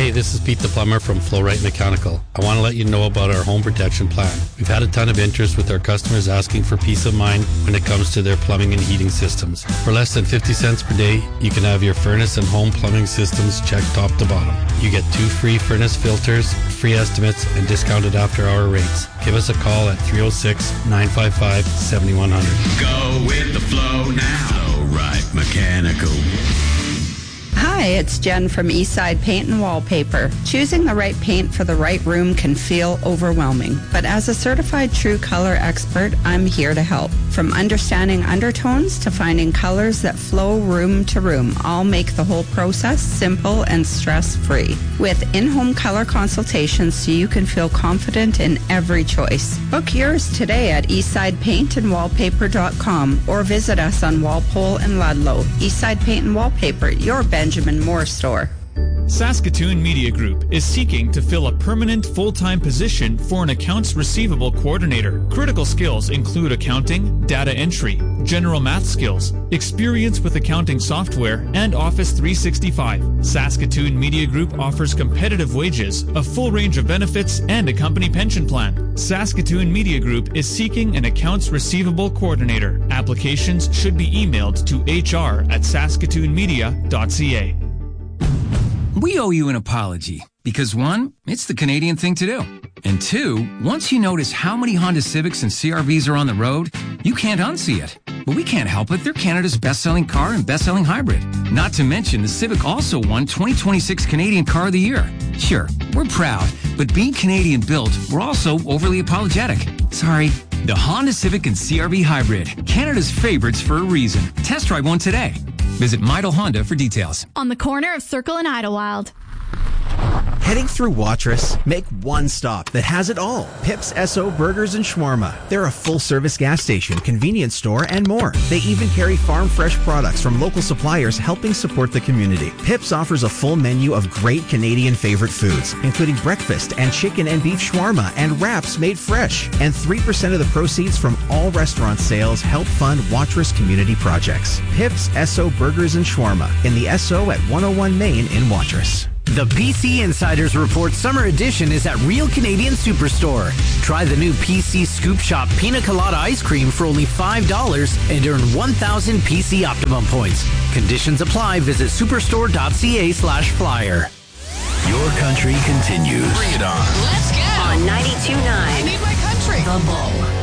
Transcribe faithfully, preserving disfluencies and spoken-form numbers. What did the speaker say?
Hey, this is Pete the Plumber from Flowright Mechanical. I want to let you know about our home protection plan. We've had a ton of interest with our customers asking for peace of mind when it comes to their plumbing and heating systems. For less than fifty cents per day, you can have your furnace and home plumbing systems checked top to bottom. You get two free furnace filters, free estimates, and discounted after-hour rates. Give us a call at three oh six, nine five five, seven one zero zero. Go with the flow now. Flowright Mechanical. Hi, it's Jen from Eastside Paint and Wallpaper. Choosing the right paint for the right room can feel overwhelming, but as a certified true color expert, I'm here to help. From understanding undertones to finding colors that flow room to room, I'll make the whole process simple and stress-free. With in-home color consultations so you can feel confident in every choice. Book yours today at eastside paint and wallpaper dot com or visit us on Walpole and Ludlow. Eastside Paint and Wallpaper, your Benjamin Moore store. Saskatoon Media Group is seeking to fill a permanent full-time position for an accounts receivable coordinator. Critical skills include accounting, data entry, general math skills, experience with accounting software, and Office three sixty-five. Saskatoon Media Group offers competitive wages, a full range of benefits, and a company pension plan. Saskatoon Media Group is seeking an accounts receivable coordinator. Applications should be emailed to h r at saskatoon media dot c a. We owe you an apology because, one, it's the Canadian thing to do. And two, once you notice how many Honda Civics and C R Vs are on the road, you can't unsee it. But we can't help it. They're Canada's best-selling car and best-selling hybrid. Not to mention, the Civic also won twenty twenty-six Canadian Car of the Year. Sure, we're proud, but being Canadian-built, we're also overly apologetic. Sorry. The Honda Civic and C R V Hybrid, Canada's favorites for a reason. Test drive one today. Visit Midel Honda for details. On the corner of Circle and Idlewild. Heading through Watrous? Make one stop that has it all. Pips S O Burgers and Shawarma. They're a full-service gas station, convenience store, and more. They even carry farm-fresh products from local suppliers helping support the community. Pips offers a full menu of great Canadian favorite foods, including breakfast and chicken and beef shawarma and wraps made fresh. And three percent of the proceeds from all restaurant sales help fund Watrous community projects. Pips S O Burgers and Shawarma in the S O at one oh one Main in Watrous. The P C Insiders Report Summer Edition is at Real Canadian Superstore. Try the new P C Scoop Shop Pina Colada Ice Cream for only five dollars and earn one thousand P C Optimum points. Conditions apply. Visit superstore dot c a slash flyer. Your country continues. Bring it on. Let's go. On ninety-two point nine. I need my country. The Bull.